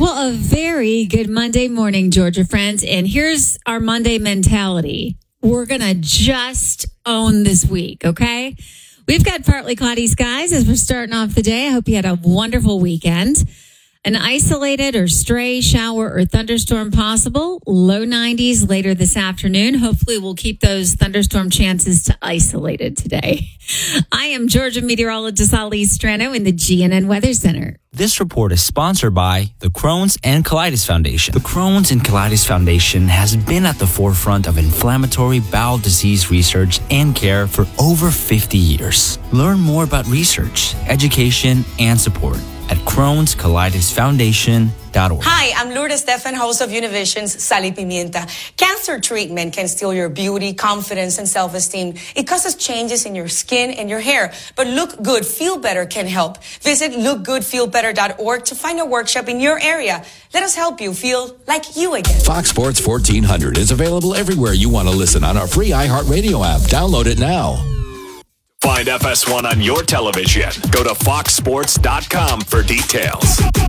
Well, a very good Monday morning, Georgia friends. And here's our Monday mentality. We're going to just own this week, okay? We've got partly cloudy skies as we're starting off the day. I hope you had a wonderful weekend. An isolated or stray shower or thunderstorm possible. Low 90s later this afternoon. Hopefully we'll keep those thunderstorm chances to isolated today. I am Georgia meteorologist Ali Strano in the GNN Weather Center. This report is sponsored by the Crohn's and Colitis Foundation. The Crohn's and Colitis Foundation has been at the forefront of inflammatory bowel disease research and care for over 50 years. Learn more about research, education, and support at Crohn'sColitisFoundation.org. Hi, I'm Lourdes Stefan, host of Univision's Sal y Pimienta. Cancer treatment can steal your beauty, confidence, and self-esteem. It causes changes in your skin and your hair. But Look Good, Feel Better can help. Visit lookgoodfeelbetter.org to find a workshop in your area. Let us help you feel like you again. Fox Sports 1400 is available everywhere you want to listen on our free iHeartRadio app. Download it now. Find FS1 on your television. Go to foxsports.com for details.